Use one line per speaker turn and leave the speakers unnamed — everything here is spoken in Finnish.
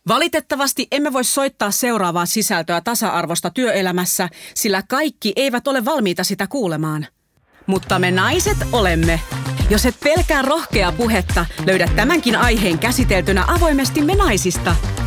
Valitettavasti emme voi soittaa seuraavaa sisältöä tasa-arvosta työelämässä, sillä kaikki eivät ole valmiita sitä kuulemaan. Mutta me naiset olemme. Jos et pelkää rohkeaa puhetta, löydät tämänkin aiheen käsiteltynä avoimesti Me naisista.